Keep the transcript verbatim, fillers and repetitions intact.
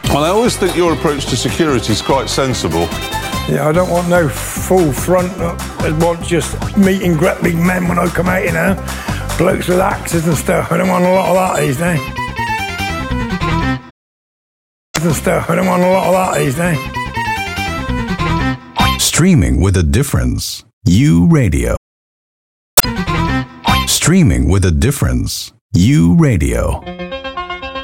Well, I always think your approach to security is quite sensible. Yeah, I don't want no full front. I want just meet and greet big men when I come out, you know. Blokes with axes and stuff. I don't want a lot of that these days. And stuff. I don't want a lot of that these days. Streaming with a difference. U Radio. Streaming with a difference. U Radio.